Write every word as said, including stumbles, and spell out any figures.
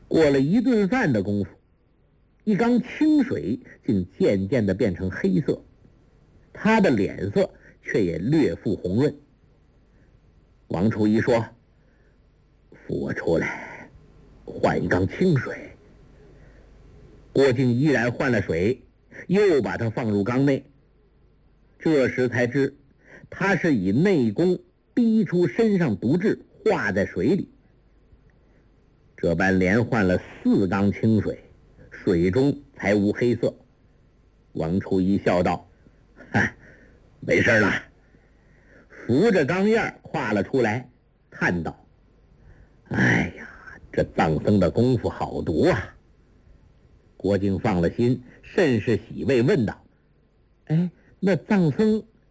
过了一顿饭的功夫，一缸清水竟渐渐地变成黑色，他的脸色却也略复红润。王初一说：“扶我出来，换一缸清水。”郭靖依然换了水，又把他放入缸内。这时才知，他是以内功逼出身上毒质，化在水里。这般连换了四缸清水，水中才无黑色。王初一笑道：“哈，没事了。”扶着缸沿跨了出来，叹道：“哎呀，这藏僧的功夫好毒啊！”郭靖放了心，甚是喜慰，问道：“哎，那藏僧